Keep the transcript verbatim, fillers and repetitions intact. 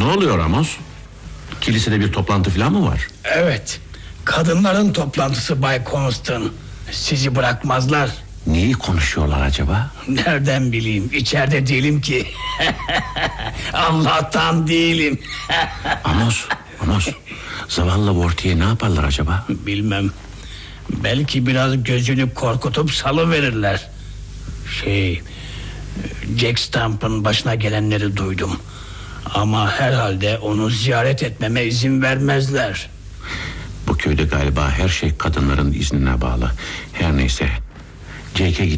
Ne oluyor Amos? Kilisede bir toplantı falan mı var? Evet, kadınların toplantısı Bay Constant. Sizi bırakmazlar. Neyi konuşuyorlar acaba? Nereden bileyim, içeride değilim ki. Allah'tan değilim. Amos, Amos, zavallı Vorti'ye ne yaparlar acaba? Bilmem. Belki biraz gözünü korkutup salıverirler. Şey, Jack Stamp'ın başına gelenleri duydum. Ama herhalde onu ziyaret etmeme izin vermezler. Bu köyde galiba her şey kadınların iznine bağlı. Her neyse, Jake'e git.